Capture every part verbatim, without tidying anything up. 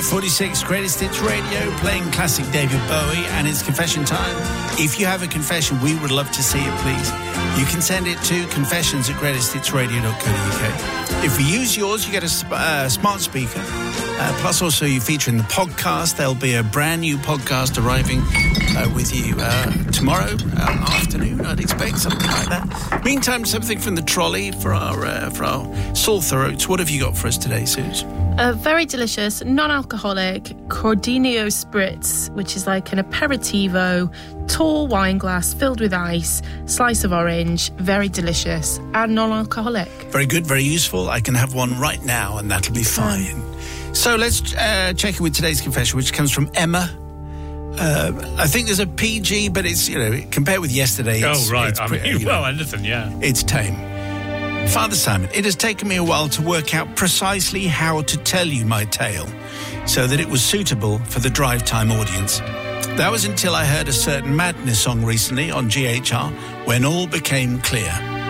five forty-six Greatest Hits Radio, playing classic David Bowie, and it's confession time. If you have a confession, we would love to see it, please. You can send it to confessions at greatest hits radio dot co dot uk. If we use yours, you get a uh, smart speaker. Uh, plus, also, you feature in the podcast. There'll be a brand new podcast arriving uh, with you uh, tomorrow uh, afternoon, I'd expect, something like that. Meantime, something from the trolley for our uh, for our sore throats. What have you got for us today, Suze? A very delicious, non-alcoholic Cordino Spritz, which is like an aperitivo, tall wine glass filled with ice, slice of orange, very delicious and non-alcoholic. Very good, very useful. I can have one right now and that'll be fine. Mm. So let's uh, check in with today's confession, which comes from Emma. Uh, I think there's a P G, but it's, you know, compared with yesterday, it's, oh, right. it's I pretty, mean, you know, well, anything, yeah. It's tame. Father Simon, it has taken me a while to work out precisely how to tell you my tale so that it was suitable for the drive time audience. That was until I heard a certain Madness song recently on G H R when all became clear.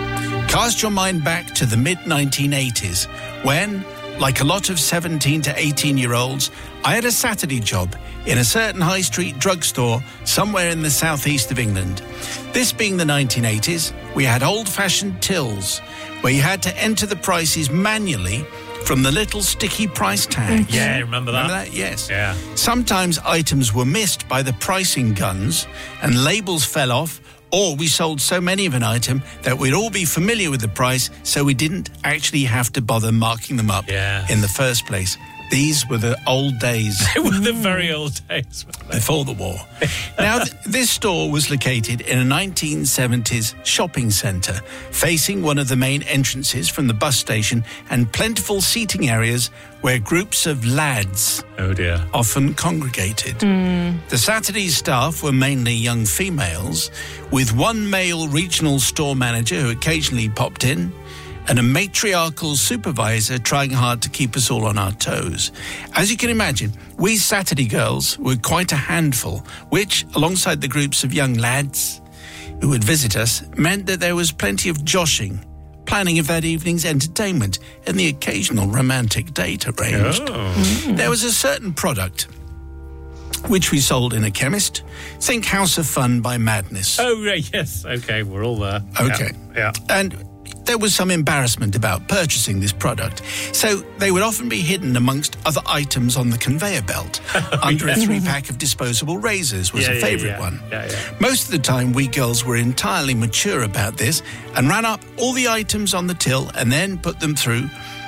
Cast your mind back to the mid nineteen eighties when, like a lot of seventeen to eighteen-year-olds, I had a Saturday job in a certain high street drugstore somewhere in the southeast of England. This being the nineteen eighties, we had old-fashioned tills where you had to enter the prices manually from the little sticky price tag. Yeah, remember that? Remember that? Yes. Yeah. Sometimes items were missed by the pricing guns and labels fell off, or we sold so many of an item that we'd all be familiar with the price, so we didn't actually have to bother marking them up yeah. in the first place. These were the old days. They were the very old days. Before the war. Now, th- this store was located in a nineteen seventies shopping centre, facing one of the main entrances from the bus station and plentiful seating areas where groups of lads oh dear. often congregated. Mm. The Saturday staff were mainly young females, with one male regional store manager who occasionally popped in, and a matriarchal supervisor trying hard to keep us all on our toes. As you can imagine, we Saturday girls were quite a handful, which, alongside the groups of young lads who would visit us, meant that there was plenty of joshing, planning of that evening's entertainment, and the occasional romantic date arranged. Oh. Mm. There was a certain product which we sold in a chemist. Think House of Fun by Madness. Oh, right, yes. Okay, we're all there. Okay. Yeah. yeah. And there was some embarrassment about purchasing this product, so they would often be hidden amongst other items on the conveyor belt. Under yeah. a three-pack of disposable razors was yeah, a yeah, favourite yeah. one. Yeah, yeah. Most of the time, we girls were entirely mature about this and ran up all the items on the till and then put them through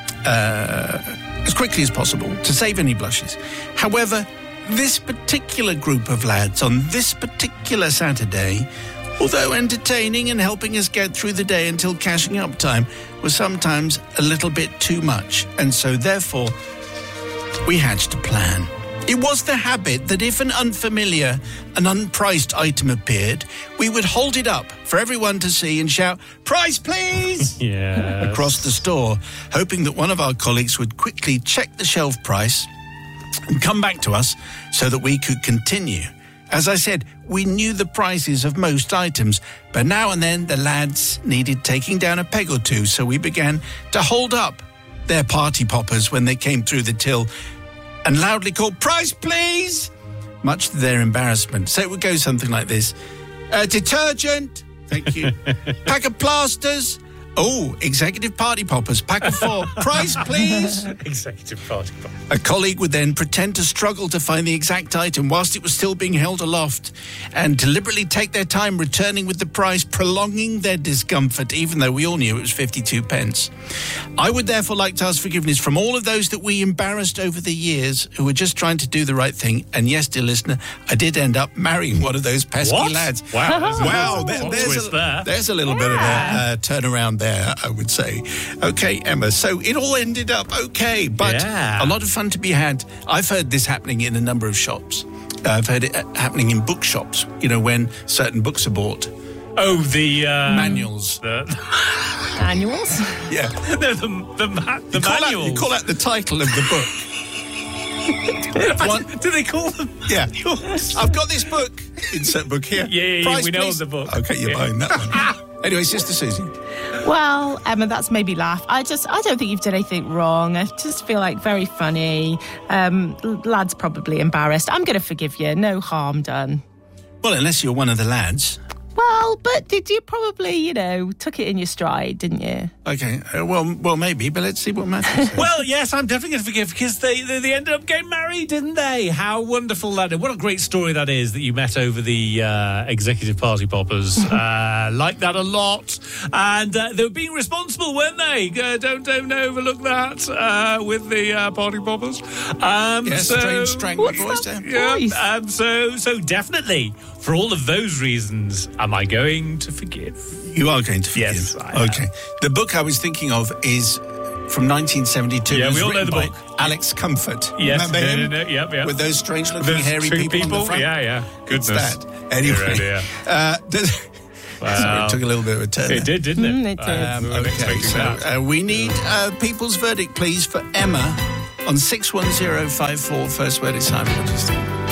uh, as quickly as possible to save any blushes. However, this particular group of lads on this particular Saturday, although entertaining and helping us get through the day until cashing up time, was sometimes a little bit too much. And so, therefore, we hatched a plan. It was the habit that if an unfamiliar and unpriced item appeared, we would hold it up for everyone to see and shout, "Price, please!" Yes. across the store, hoping that one of our colleagues would quickly check the shelf price and come back to us so that we could continue. As I said, we knew the prices of most items, but now and then the lads needed taking down a peg or two, so we began to hold up their party poppers when they came through the till and loudly called, "Price, please!" much to their embarrassment. So it would go something like this. Uh, detergent, thank you. Pack of plasters. Oh, executive party poppers, pack of four. Price, please. Executive party popper. A colleague would then pretend to struggle to find the exact item whilst it was still being held aloft and deliberately take their time returning with the price, prolonging their discomfort, even though we all knew it was fifty-two pence. I would therefore like to ask forgiveness from all of those that we embarrassed over the years who were just trying to do the right thing. And yes, dear listener, I did end up marrying one of those pesky What? lads. Wow. Wow, There's, there- a, there's, a, there. there's a little bit of a uh, turnaround there, I would say. Okay, Emma, so it all ended up okay, but Yeah. a lot of fun to be had. I've heard this happening in a number of shops. Uh, I've heard it happening in bookshops, you know, when certain books are bought. Oh, the... Uh, Manuals. The, Annuals? Yeah. no, the, the, ma- the You call, out, manuals. you call out the title of the book. One, Do they call them? yeah. I've got this book. Insert book here. Yeah, yeah, yeah, Price, we know please. the book. Okay, you're Yeah. buying that one. Anyway, Sister Susie. Well, Emma, that's made me laugh. I just, I don't think you've done anything wrong. I just feel like very funny. Um, lad's probably embarrassed. I'm going to forgive you. No harm done. Well, unless you're one of the lads. Well, but did you probably, you know, took it in your stride, didn't you? Okay, uh, well, well, maybe, but let's see what Matthew says. Well, yes, I'm definitely going to forgive because they, they they ended up getting married, didn't they? How wonderful that is. What a great story that is that you met over the uh, executive party poppers. uh, like that a lot. And uh, they were being responsible, weren't they? Uh, don't, don't overlook that uh, with the uh, party poppers. Um, Yes, so, strange, strange What's voice that? there. Yeah, Voice. um, so, so definitely, for all of those reasons, am I going to forgive? You are going to forgive. Yes, I am. Okay. The book I was thinking of is from nineteen seventy-two. Yeah, It was we all know written the by book. Alex Comfort. Yes, Remember no, him? no, no, yep, yep. With those strange-looking Those hairy string people, on the front. Yeah, yeah. It's Goodness. that. Anyway, Dear, oh dear. Uh, does, Wow. sorry, it took a little bit of a turn. It there. did, didn't it? Mm, it did. Um, Um, we weren't okay, expecting so that. uh, we need uh, people's verdict, please, for Emma on six one zero five four. First word is Simon.